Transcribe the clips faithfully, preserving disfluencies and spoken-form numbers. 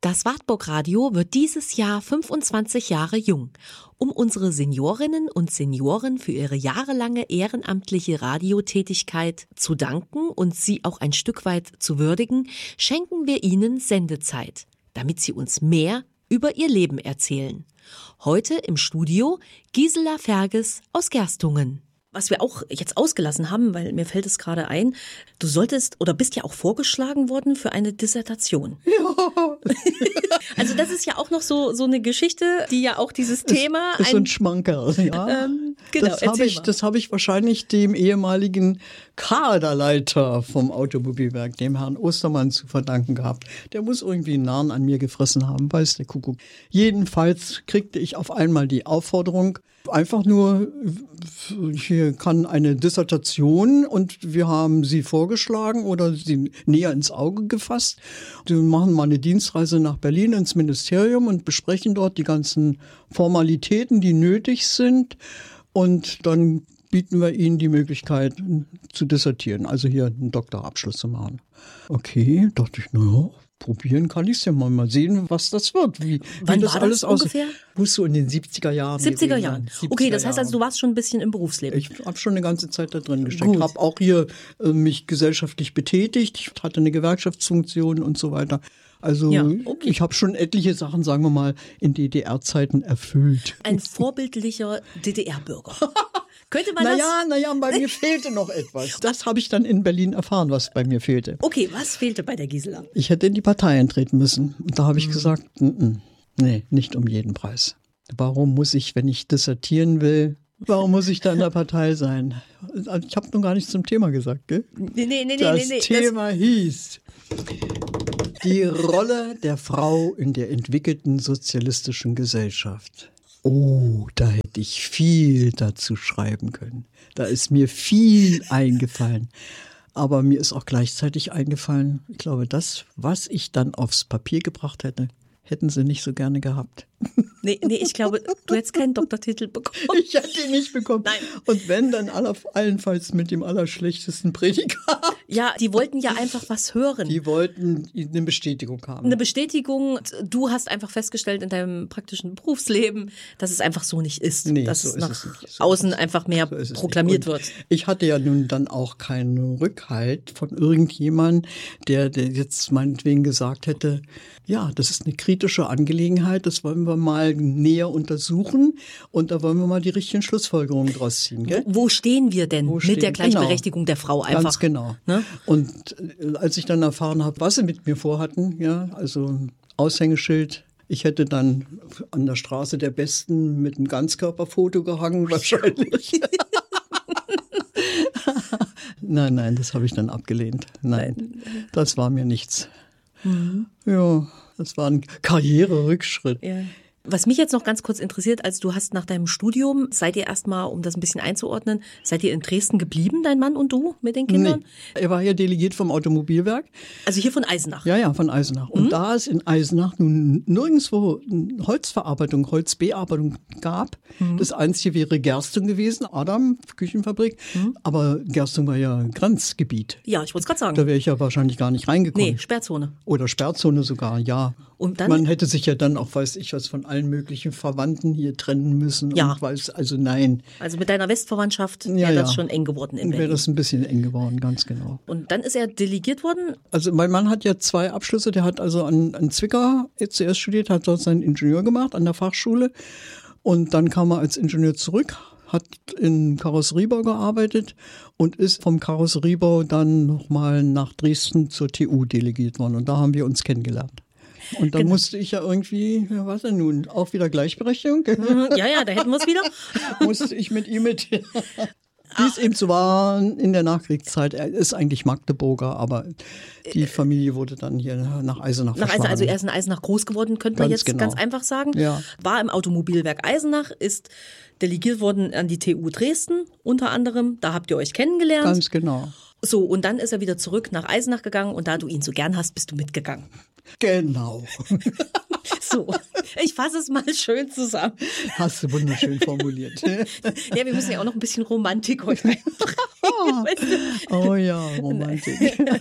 Das Wartburg Radio wird dieses Jahr fünfundzwanzig Jahre jung. Um unsere Seniorinnen und Senioren für ihre jahrelange ehrenamtliche Radiotätigkeit zu danken und sie auch ein Stück weit zu würdigen, schenken wir ihnen Sendezeit, damit sie uns mehr über ihr Leben erzählen. Heute im Studio Gisela Ferges aus Gerstungen. Was wir auch jetzt ausgelassen haben, weil mir fällt es gerade ein, du solltest oder bist ja auch vorgeschlagen worden für eine Dissertation. Ja. Also das ist ja auch noch so so eine Geschichte, die ja auch dieses Thema... Das ist ein, so ein Schmankerl, ja. Ähm, genau, das habe ich, das hab ich wahrscheinlich dem ehemaligen Kaderleiter vom Automobilwerk, dem Herrn Ostermann, zu verdanken gehabt. Der muss irgendwie einen Narren an mir gefressen haben, weiß der Kuckuck. Jedenfalls kriegte ich auf einmal die Aufforderung, einfach nur, hier kann eine Dissertation und wir haben sie vorgeschlagen oder sie näher ins Auge gefasst. Wir machen mal eine Dienstreise nach Berlin ins Ministerium und besprechen dort die ganzen Formalitäten, die nötig sind. Und dann bieten wir Ihnen die Möglichkeit zu dissertieren, also hier einen Doktorabschluss zu machen. Okay, dachte ich, naja. Probieren kann ich es ja mal, mal sehen, was das wird. Wie, Wann wie das war alles das ungefähr? Muss so in den siebziger Jahren. siebziger Jahren. Okay, das heißt also, du warst schon ein bisschen im Berufsleben. Ich habe schon eine ganze Zeit da drin gesteckt. Gut. Habe auch hier äh, mich gesellschaftlich betätigt. Ich hatte eine Gewerkschaftsfunktion und so weiter. Also ja, okay. Ich habe schon etliche Sachen, sagen wir mal, in D D R-Zeiten erfüllt. Ein vorbildlicher D D R-Bürger. Könnte man naja, das? Naja, bei mir fehlte noch etwas. Das habe ich dann in Berlin erfahren, was bei mir fehlte. Okay, was fehlte bei der Gisela? Ich hätte in die Partei eintreten müssen. Und da habe ich mhm. gesagt, n -n, nee, nicht um jeden Preis. Warum muss ich, wenn ich dissertieren will, warum muss ich da in der Partei sein? Ich habe noch gar nichts zum Thema gesagt, gell? Nee, nee, nee, das nee, nee. Thema das hieß die Rolle der Frau in der entwickelten sozialistischen Gesellschaft. Oh, da hätte ich viel dazu schreiben können. Da ist mir viel eingefallen. Aber mir ist auch gleichzeitig eingefallen, ich glaube, das, was ich dann aufs Papier gebracht hätte, hätten sie nicht so gerne gehabt. Nee, nee, ich glaube, du hättest keinen Doktortitel bekommen. Ich hätte ihn nicht bekommen. Nein. Und wenn, dann aller, allenfalls mit dem allerschlechtesten Prädikat. Ja, die wollten ja einfach was hören. Die wollten eine Bestätigung haben. Eine Bestätigung. Du hast einfach festgestellt in deinem praktischen Berufsleben, dass es einfach so nicht ist. Nee, dass so es ist nach es nicht. So außen ist es einfach mehr so proklamiert wird. Ich hatte ja nun dann auch keinen Rückhalt von irgendjemandem, der, der jetzt meinetwegen gesagt hätte, ja, das ist eine kritische Angelegenheit, das wollen wir mal näher untersuchen und da wollen wir mal die richtigen Schlussfolgerungen draus ziehen. Gell? Wo stehen wir denn Wo mit stehen? der Gleichberechtigung genau. der Frau einfach? Ganz genau. Ne? Und als ich dann erfahren habe, was sie mit mir vorhatten, ja, also Aushängeschild, ich hätte dann an der Straße der Besten mit einem Ganzkörperfoto gehangen, wahrscheinlich. Nein, nein, das habe ich dann abgelehnt. Nein, das war mir nichts. Mhm. Ja, das war ein Karriererückschritt. Ja. Was mich jetzt noch ganz kurz interessiert, als du hast nach deinem Studium, seid ihr erstmal, um das ein bisschen einzuordnen, seid ihr in Dresden geblieben, dein Mann und du mit den Kindern? Nee, er war ja delegiert vom Automobilwerk. Also hier von Eisenach? Ja, ja, von Eisenach. Und mhm. da es in Eisenach nun nirgendwo Holzverarbeitung, Holzbearbeitung gab, mhm. das Einzige wäre Gerstung gewesen, Adam, Küchenfabrik, mhm. aber Gerstung war ja Grenzgebiet. Ja, ich wollte es gerade sagen. Da wäre ich ja wahrscheinlich gar nicht reingekommen. Nee, Sperrzone. Oder Sperrzone sogar, ja. Und dann? Man hätte sich ja dann auch, weiß ich was, von allen möglichen Verwandten hier trennen müssen. Ja. Und weiß, also nein. Also mit deiner Westverwandtschaft wäre ja, ja. das schon eng geworden in Berlin. Wäre das ein bisschen eng geworden, ganz genau. Und dann ist er delegiert worden? Also mein Mann hat ja zwei Abschlüsse. Der hat also an, an Zwickau jetzt zuerst studiert, hat dort seinen Ingenieur gemacht an der Fachschule. Und dann kam er als Ingenieur zurück, hat in Karosseriebau gearbeitet und ist vom Karosseriebau dann nochmal nach Dresden zur T U delegiert worden. Und da haben wir uns kennengelernt. Und dann genau. musste ich ja irgendwie, ja, was denn nun, auch wieder Gleichberechtigung? Ja, ja, da hätten wir es wieder. Musste ich mit ihm mit. Wie es eben so war in der Nachkriegszeit. Er ist eigentlich Magdeburger, aber die Familie wurde dann hier nach Eisenach nach verschlagen. Also er ist in Eisenach groß geworden, könnte man ganz jetzt genau. ganz einfach sagen. Ja. War im Automobilwerk Eisenach, ist delegiert worden an die T U Dresden unter anderem. Da habt ihr euch kennengelernt. Ganz genau. So, und dann ist er wieder zurück nach Eisenach gegangen und da du ihn so gern hast, bist du mitgegangen. Genau. So, ich fasse es mal schön zusammen. Hast du wunderschön formuliert. Ja, wir müssen ja auch noch ein bisschen Romantik heute reinbringen. Oh, oh ja, Romantik.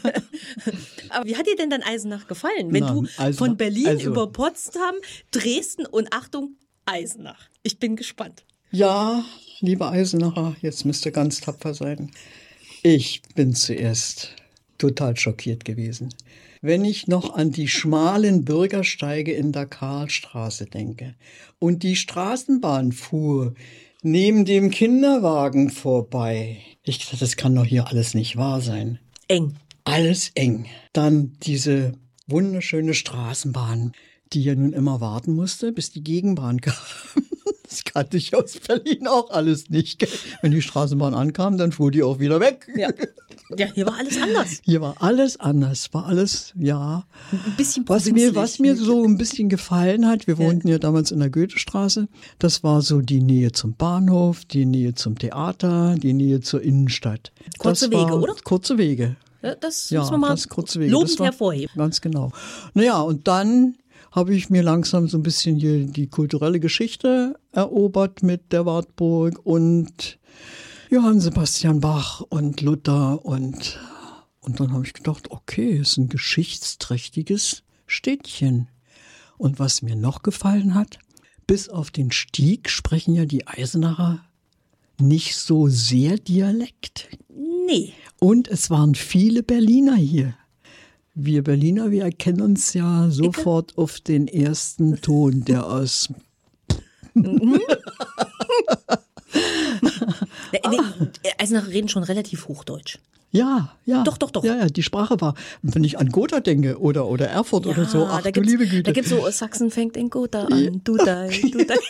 Aber wie hat dir denn dann Eisenach gefallen? Wenn Na, du Eisenach, von Berlin also, über Potsdam, Dresden und Achtung, Eisenach. Ich bin gespannt. Ja, liebe Eisenacher, jetzt müsst ihr ganz tapfer sein. Ich bin zuerst total schockiert gewesen. Wenn ich noch an die schmalen Bürgersteige in der Karlstraße denke und die Straßenbahn fuhr neben dem Kinderwagen vorbei. Ich dachte, das kann doch hier alles nicht wahr sein. Eng. Alles eng. Dann diese wunderschöne Straßenbahn, die ja nun immer warten musste, bis die Gegenbahn kam. Das kannte ich aus Berlin auch alles nicht. Gell? Wenn die Straßenbahn ankam, dann fuhr die auch wieder weg. Ja, ja, hier war alles anders. Hier war alles anders. War alles, ja. Ein bisschen was mir, was mir so ein bisschen gefallen hat, wir Ja. wohnten ja damals in der Goethestraße, das war so die Nähe zum Bahnhof, die Nähe zum Theater, die Nähe zur Innenstadt. Kurze das war, Wege, oder? Kurze Wege. Ja, das Ja, muss man mal das kurze Wege. lobend Das war- hervorheben. Ganz genau. Naja, und dann habe ich mir langsam so ein bisschen hier die kulturelle Geschichte erobert mit der Wartburg und Johann Sebastian Bach und Luther und, und dann habe ich gedacht, okay, es ist ein geschichtsträchtiges Städtchen. Und was mir noch gefallen hat, bis auf den Stieg sprechen ja die Eisenacher nicht so sehr Dialekt. Nee. Und es waren viele Berliner hier. Wir Berliner, wir erkennen uns ja sofort auf den ersten Ton, der aus... Ja, nee, Eisenacher reden schon relativ Hochdeutsch. Ja, ja. Doch, doch, doch. Ja, ja, die Sprache war, wenn ich an Gotha denke oder, oder Erfurt oder so, ach da du gibt's, liebe Güte. Da gibt es so, Sachsen fängt in Gotha an, du da, du da.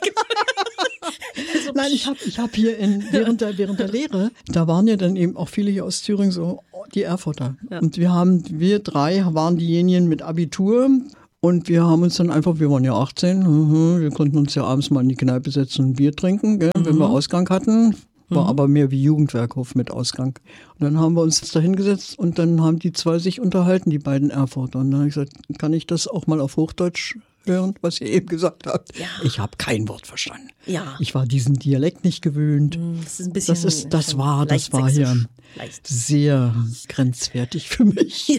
Nein, ich habe ich hab hier in, während, der, während der Lehre, da waren ja dann eben auch viele hier aus Thüringen so, die Erfurter. Ja. Und wir haben, wir drei waren diejenigen mit Abitur und wir haben uns dann einfach, wir waren ja achtzehn, mhm, wir konnten uns ja abends mal in die Kneipe setzen und ein Bier trinken, gell, wenn wir Ausgang hatten. War aber mehr wie Jugendwerkhof mit Ausgang. Und dann haben wir uns da hingesetzt und dann haben die zwei sich unterhalten, die beiden Erfurter. Und dann habe ich gesagt, kann ich das auch mal auf Hochdeutsch hören, was ihr eben gesagt habt? Ja. Ich habe kein Wort verstanden. Ja. Ich war diesen Dialekt nicht gewöhnt. Das ist ein bisschen. Das ist, das schon war, das leicht war hier sächsisch. Leicht. sehr grenzwertig für mich.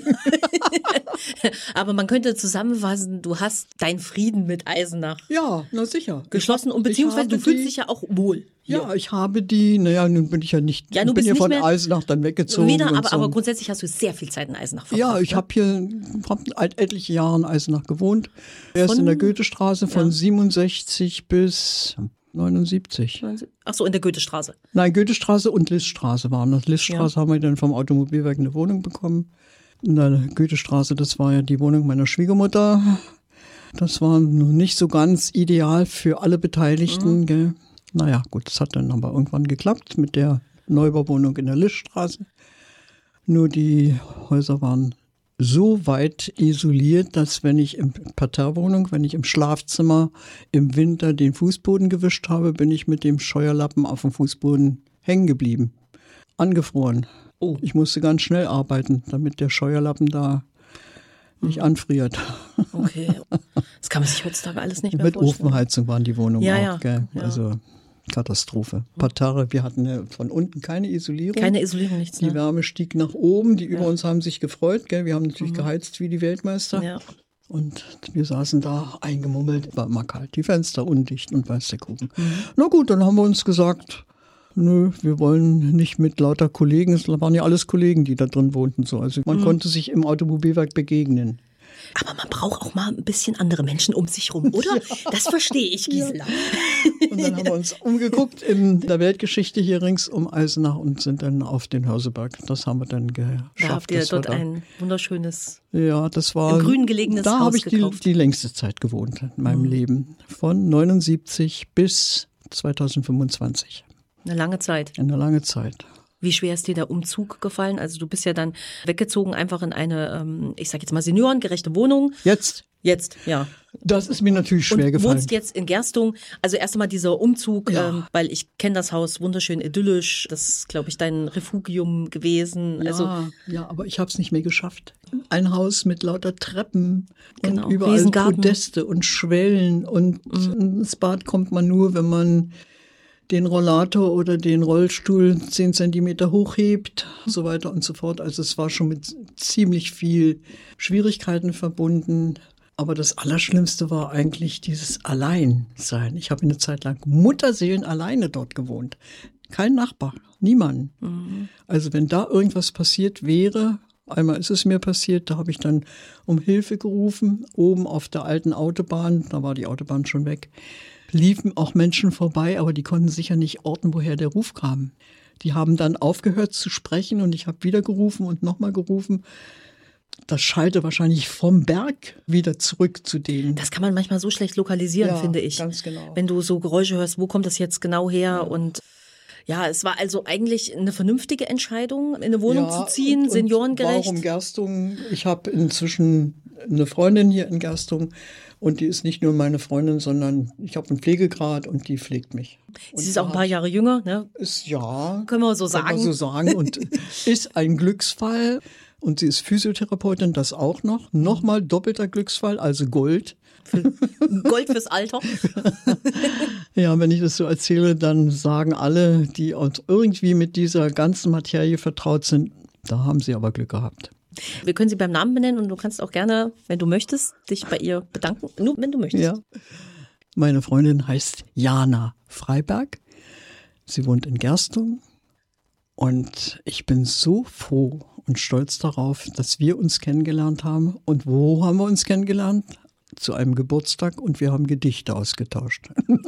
Aber man könnte zusammenfassen, du hast deinen Frieden mit Eisenach Ja, na sicher. geschlossen und Ich beziehungsweise habe du fühlst die- dich ja auch wohl. Ja, ich habe die, naja, nun bin ich ja nicht, Ja, du bin bist ja nicht von mehr- Eisenach dann weggezogen. Wieder, und aber, so. aber grundsätzlich hast du sehr viel Zeit in Eisenach verbracht. Ja, ich ne? habe hier hab etliche Jahre in Eisenach gewohnt. Erst Von- in der Goethestraße von ja. siebenundsechzig bis neunundsiebzig. Ach so, in der Goethestraße. Nein, Goethestraße und Liststraße waren das. Liststraße haben wir dann vom Automobilwerk eine Wohnung bekommen. In der Goethestraße, das war ja die Wohnung meiner Schwiegermutter. Das war nun nicht so ganz ideal für alle Beteiligten. Mhm. Gell? Naja, gut, das hat dann aber irgendwann geklappt mit der Neubauwohnung in der Liststraße. Nur die Häuser waren so weit isoliert, dass wenn ich im Parterrewohnung, wenn ich im Schlafzimmer im Winter den Fußboden gewischt habe, bin ich mit dem Scheuerlappen auf dem Fußboden hängen geblieben. Angefroren. Oh. Ich musste ganz schnell arbeiten, damit der Scheuerlappen da nicht anfriert. Okay. Das kann man sich heutzutage alles nicht mehr Mit vorstellen. Ofenheizung waren die Wohnungen Ja, auch. ja. Gell? Ja. Also Katastrophe. Parterre, wir hatten ja von unten keine Isolierung. Keine Isolierung, nichts. Die Ne? Wärme stieg nach oben, die über uns haben sich gefreut. Gell? Wir haben natürlich geheizt wie die Weltmeister. Ja. Und wir saßen da eingemummelt, war immer kalt, die Fenster undicht und weiß der Kuchen. Na gut, dann haben wir uns gesagt, nö, wir wollen nicht mit lauter Kollegen, es waren ja alles Kollegen, die da drin wohnten. So. Also man konnte sich im Automobilwerk begegnen. Aber man braucht auch mal ein bisschen andere Menschen um sich rum, oder? Das verstehe ich, Gisela. Und dann haben wir uns umgeguckt in der Weltgeschichte hier rings um Eisenach und sind dann auf den Hörseberg. Das haben wir dann geschafft. Da habt ihr Das war dort da. ein wunderschönes, Ja, das war. im Grün gelegenes Da Haus habe ich die, gekauft. die längste Zeit gewohnt in meinem Leben. Von neunundsiebzig bis zweitausendfünfundzwanzig. eine lange Zeit. Eine lange Zeit. Wie schwer ist dir der Umzug gefallen? Also du bist ja dann weggezogen einfach in eine, ähm, ich sag jetzt mal seniorengerechte Wohnung. Jetzt, Jetzt, ja. das ist mir natürlich schwer Und gefallen. wohnst jetzt in Gerstung. Also erst einmal dieser Umzug, Ja. ähm, weil ich kenne das Haus wunderschön idyllisch. Das ist, glaube ich, dein Refugium gewesen. Ja, Also ja, aber ich habe es nicht mehr geschafft. Ein Haus mit lauter Treppen Genau, und überall Riesengarten. Podeste und Schwellen und ins Bad kommt man nur, wenn man den Rollator oder den Rollstuhl zehn Zentimeter hochhebt, so weiter und so fort. Also es war schon mit ziemlich viel Schwierigkeiten verbunden. Aber das Allerschlimmste war eigentlich dieses Alleinsein. Ich habe eine Zeit lang Mutterseelen alleine dort gewohnt. Kein Nachbar, niemand. Mhm. Also wenn da irgendwas passiert wäre, einmal ist es mir passiert, da habe ich dann um Hilfe gerufen, oben auf der alten Autobahn, da war die Autobahn schon weg, liefen auch Menschen vorbei, aber die konnten sicher nicht orten, woher der Ruf kam. Die haben dann aufgehört zu sprechen und ich habe wieder gerufen und nochmal gerufen. Das schallte wahrscheinlich vom Berg wieder zurück zu denen. Das kann man manchmal so schlecht lokalisieren, ja, finde ich. Ganz genau. Wenn du so Geräusche hörst, wo kommt das jetzt genau her? Ja. Und ja, es war also eigentlich eine vernünftige Entscheidung, in eine Wohnung ja, zu ziehen, und, seniorengerecht. Warum Gerstungen? Ich habe inzwischen eine Freundin hier in Gerstungen und die ist nicht nur meine Freundin, sondern ich habe einen Pflegegrad und die pflegt mich. Sie ist auch ein paar Jahre jünger, ne? Ist ja. Können wir so sagen. Können wir so sagen und ist ein Glücksfall. Und sie ist Physiotherapeutin, das auch noch. Nochmal doppelter Glücksfall, also Gold. Gold fürs Alter. Ja, wenn ich das so erzähle, dann sagen alle, die irgendwie mit dieser ganzen Materie vertraut sind, da haben sie aber Glück gehabt. Wir können sie beim Namen benennen und du kannst auch gerne, wenn du möchtest, dich bei ihr bedanken. Nur wenn du möchtest. Ja. Meine Freundin heißt Jana Freiberg. Sie wohnt in Gerstungen. Und ich bin so froh und stolz darauf, dass wir uns kennengelernt haben. Und wo haben wir uns kennengelernt? Zu einem Geburtstag und wir haben Gedichte ausgetauscht.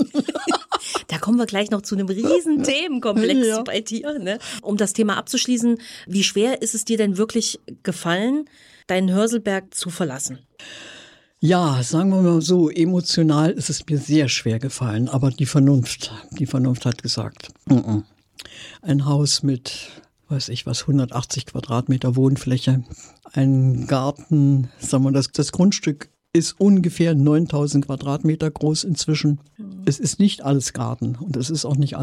Da kommen wir gleich noch zu einem riesen Themenkomplex ja. bei dir. Ne? Um das Thema abzuschließen, wie schwer ist es dir denn wirklich gefallen, deinen Hörselberg zu verlassen? Ja, sagen wir mal so, emotional ist es mir sehr schwer gefallen. Aber die Vernunft, die Vernunft hat gesagt, n-n. Ein Haus mit, weiß ich was, hundertachtzig Quadratmeter Wohnfläche, ein Garten, sagen wir, das, das Grundstück ist ungefähr neuntausend Quadratmeter groß inzwischen. Mhm. Es ist nicht alles Garten und es ist auch nicht alles